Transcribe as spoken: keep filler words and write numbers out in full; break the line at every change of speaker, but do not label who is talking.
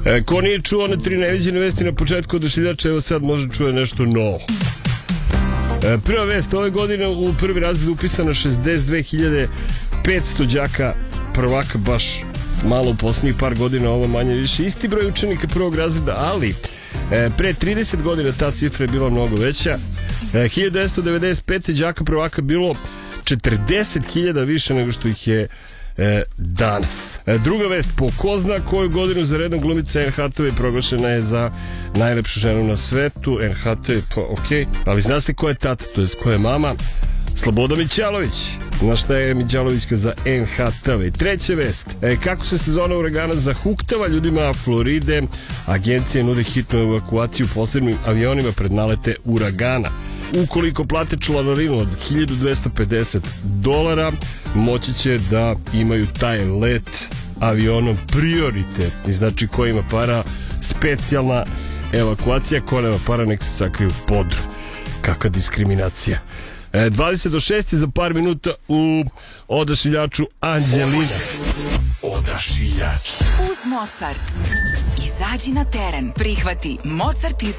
E, ko nije čuo one tri neviđene vesti na početku Odašiljača, evo sad može čuje nešto novo. E, prva vest, ove godine u prvi razred upisano šezdeset dve hiljade petsto đaka prvaka, baš malo u posljednjih par godina, ovo manje više isti broj učenika prvog razreda, ali e, pre trideset godina ta cifra je bila mnogo veća. e, hiljadu devetsto devedeset pete đaka prvaka bilo četrdeset hiljada više nego što ih je E, danas. E, druga vest, po ko zna koju godinu za redom glumica Anne Hathaway proglašena je za najlepšu ženu na svetu. Anne Hathaway, pa okej, okay. Ali zna se ko je tata, to jest ko je mama? Sloboda Mićalović. Znaš šta je Mićalovićka za Anne Hathaway? Treća vest, e, kako se sezona uragana zahuktava ljudima Floride, agencije nude hitnu evakuaciju posebnim avionima pred nalete uragana. Ukoliko plate članarinu od hiljadu dvesta pedeset dolara, moći će da imaju taj let avionom prioritetni. Znači, ko ima para, specijalna evakuacija, ko nema para, nek se sakriju u podru. Kakva diskriminacija. E, dvadeset do šest je za par minuta u Odašiljaču Anđelina.
Odašiljač. Uz Mozart. Izađi na teren. Prihvati Mozart iz